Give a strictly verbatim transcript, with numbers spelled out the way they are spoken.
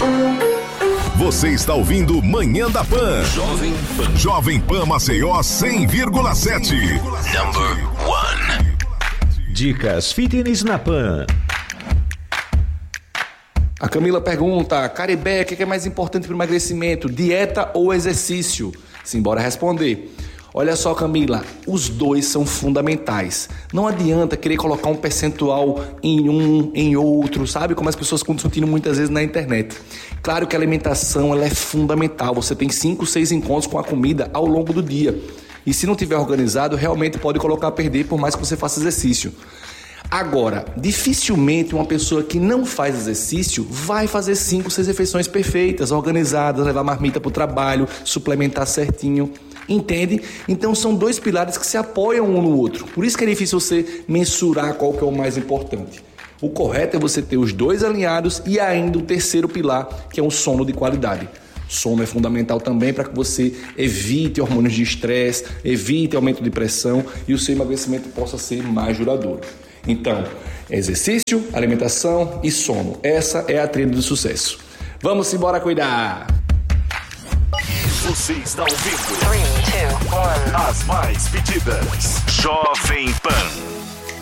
Você está ouvindo Manhã da Pan. Jovem Pan. Jovem Pan Maceió cem vírgula sete. Number one. Dicas fitness na Pan. A Camila pergunta: Caribé, o que é mais importante para o emagrecimento? Dieta ou exercício? Simbora responder. Olha só, Camila, os dois são fundamentais. Não adianta querer colocar um percentual em um, em outro, sabe? Como as pessoas estão discutindo muitas vezes na internet. Claro que a alimentação ela é fundamental. Você tem cinco, seis encontros com a comida ao longo do dia. E se não tiver organizado, realmente pode colocar a perder por mais que você faça exercício. Agora, dificilmente uma pessoa que não faz exercício vai fazer cinco, seis refeições perfeitas, organizadas, levar marmita para o trabalho, suplementar certinho. Entende? Então são dois pilares que se apoiam um no outro. Por isso que é difícil você mensurar qual que é o mais importante. O correto é você ter os dois alinhados e ainda o terceiro pilar, que é um sono de qualidade. Sono é fundamental também para que você evite hormônios de estresse, evite aumento de pressão e o seu emagrecimento possa ser mais duradouro. Então, exercício, alimentação e sono. Essa é a trilha do sucesso. Vamos embora cuidar! Você está ouvindo três, dois, um. As mais pedidas. Jovem Pan.